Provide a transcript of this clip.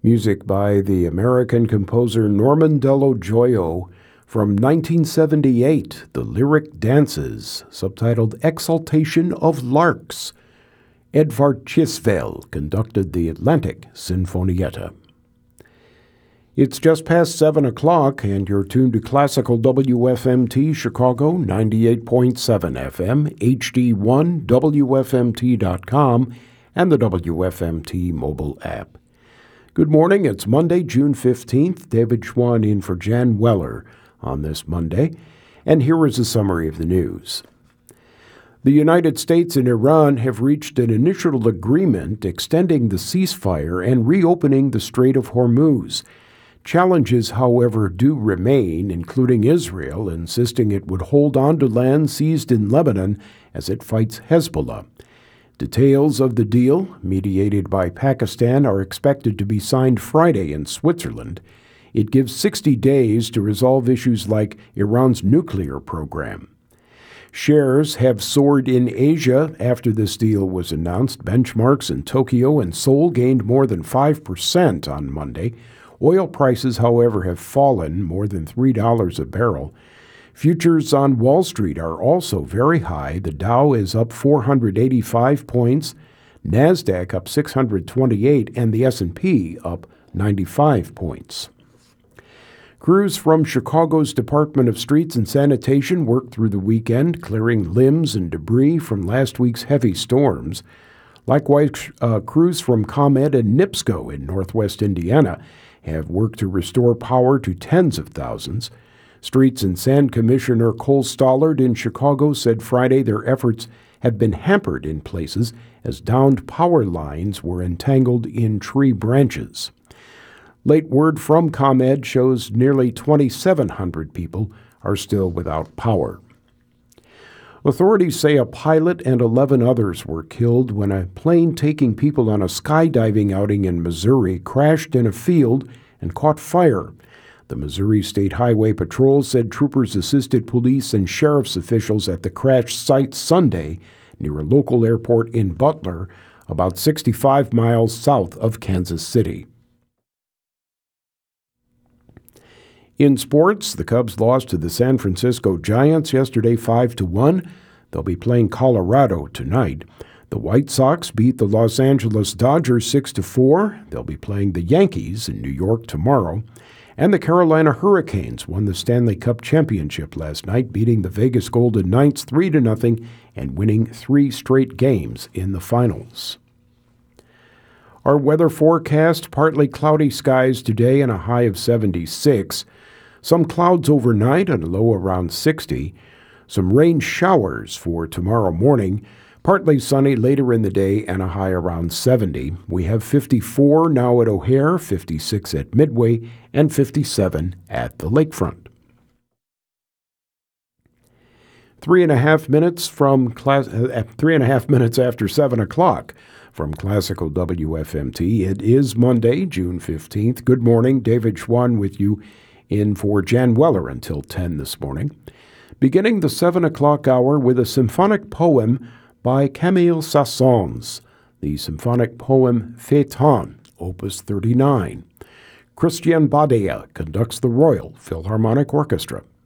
Music by the American composer Norman Dello Joyo from 1978, The Lyric Dances, subtitled Exaltation of Larks. Edvard Chisvel conducted the Atlantic Sinfonietta. It's just past 7 o'clock, and you're tuned to Classical WFMT Chicago 98.7 FM, HD1, WFMT.com, and the WFMT mobile app. Good morning. It's Monday, June 15th. David Schwann in for Jan Weller on this Monday, and here is a summary of the news. The United States and Iran have reached an initial agreement extending the ceasefire and reopening the Strait of Hormuz. Challenges, however, do remain, including Israel insisting it would hold on to land seized in Lebanon as it fights Hezbollah. Details of the deal, mediated by Pakistan, are expected to be signed Friday in Switzerland. It gives 60 days to resolve issues like Iran's nuclear program. Shares have soared in Asia after this deal was announced. Benchmarks in Tokyo and Seoul gained more than 5% on Monday. Oil prices, however, have fallen more than $3 a barrel. Futures on Wall Street are also very high. The Dow is up 485 points, NASDAQ up 628, and the S&P up 95 points. Crews from Chicago's Department of Streets and Sanitation worked through the weekend, clearing limbs and debris from last week's heavy storms. Likewise, crews from ComEd and NIPSCO in northwest Indiana have worked to restore power to tens of thousands. Streets and Sand Commissioner Cole Stollard in Chicago said Friday their efforts have been hampered in places as downed power lines were entangled in tree branches. Late word from ComEd shows nearly 2,700 people are still without power. Authorities say a pilot and 11 others were killed when a plane taking people on a skydiving outing in Missouri crashed in a field and caught fire. The Missouri State Highway Patrol said troopers assisted police and sheriff's officials at the crash site Sunday near a local airport in Butler, about 65 miles south of Kansas City. In sports, the Cubs lost to the San Francisco Giants yesterday 5-1. They'll be playing Colorado tonight. The White Sox beat the Los Angeles Dodgers 6-4. They'll be playing the Yankees in New York tomorrow. And the Carolina Hurricanes won the Stanley Cup Championship last night, beating the Vegas Golden Knights 3-0 and winning 3 straight games in the finals. Our weather forecast: partly cloudy skies today and a high of 76. Some clouds overnight and a low around 60. Some rain showers for tomorrow morning. Partly sunny later in the day and a high around 70. We have 54 now at O'Hare, 56 at Midway, and 57 at the lakefront. 3.5 minutes after 7 o'clock from Classical WFMT. It is Monday, June 15th. Good morning. David Schwann with you in for Jan Weller until 10 this morning. Beginning the 7 o'clock hour with a symphonic poem by Camille Saint-Saëns, the symphonic poem Phaeton, Opus 39. Christian Badea conducts the Royal Philharmonic Orchestra.